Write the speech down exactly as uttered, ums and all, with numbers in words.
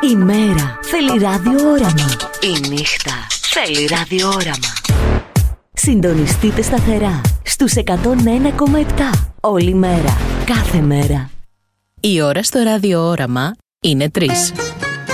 Η μέρα θέλει ραδιόραμα. Η νύχτα θέλει ραδιόραμα. Συντονιστείτε σταθερά στους εκατόν ένα κόμμα επτά όλη μέρα, κάθε μέρα. Η ώρα στο ραδιόραμα είναι τρεις.